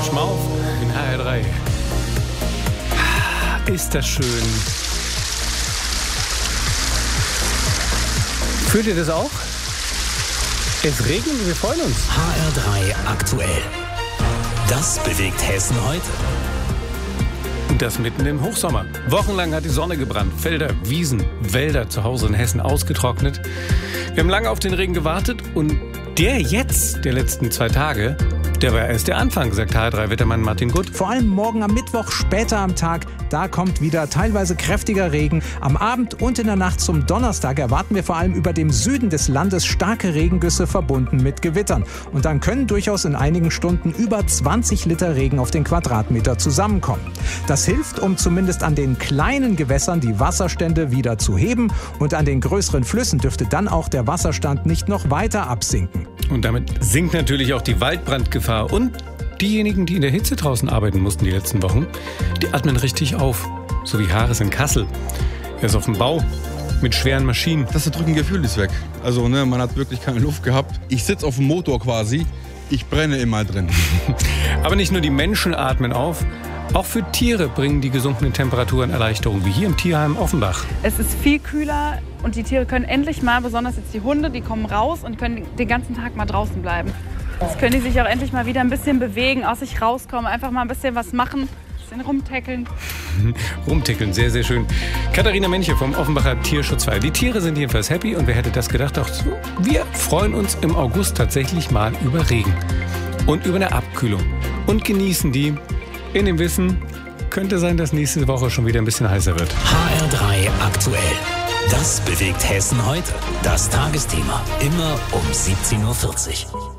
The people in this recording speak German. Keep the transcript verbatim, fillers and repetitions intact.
Schmauf in H R drei. Ist das schön. Fühlt ihr das auch? Es regnet und wir freuen uns. H R drei aktuell. Das bewegt Hessen heute. Das mitten im Hochsommer. Wochenlang hat die Sonne gebrannt. Felder, Wiesen, Wälder zu Hause in Hessen ausgetrocknet. Wir haben lange auf den Regen gewartet und der jetzt, der letzten zwei Tage, der war erst der Anfang, sagt H R drei-Wettermann Martin Gutt. Vor allem morgen am Mittwoch, später am Tag, da kommt wieder teilweise kräftiger Regen. Am Abend und in der Nacht zum Donnerstag erwarten wir vor allem über dem Süden des Landes starke Regengüsse verbunden mit Gewittern. Und dann können durchaus in einigen Stunden über zwanzig Liter Regen auf den Quadratmeter zusammenkommen. Das hilft, um zumindest an den kleinen Gewässern die Wasserstände wieder zu heben. Und an den größeren Flüssen dürfte dann auch der Wasserstand nicht noch weiter absinken. Und damit sinkt natürlich auch die Waldbrandgefahr. Und diejenigen, die in der Hitze draußen arbeiten mussten die letzten Wochen, die atmen richtig auf. So wie Haris in Kassel. Er ist auf dem Bau mit schweren Maschinen. Das drückende Gefühl ist weg. Also ne, man hat wirklich keine Luft gehabt. Ich sitze auf dem Motor quasi. Ich brenne immer drin. Aber nicht nur die Menschen atmen auf. Auch für Tiere bringen die gesunkenen Temperaturen Erleichterung, wie hier im Tierheim Offenbach. Es ist viel kühler und die Tiere können endlich mal, besonders jetzt die Hunde, die kommen raus und können den ganzen Tag mal draußen bleiben. Jetzt können die sich auch endlich mal wieder ein bisschen bewegen, aus sich rauskommen, einfach mal ein bisschen was machen, ein bisschen rumtackeln. Rumtackeln, sehr, sehr schön. Katharina Menche vom Offenbacher Tierschutzverein. Die Tiere sind jedenfalls happy und wer hätte das gedacht? Auch so. Wir freuen uns im August tatsächlich mal über Regen und über eine Abkühlung und genießen die. In dem Wissen, könnte sein, dass nächste Woche schon wieder ein bisschen heißer wird. H R drei aktuell. Das bewegt Hessen heute. Das Tagesthema. Immer um siebzehn Uhr vierzig.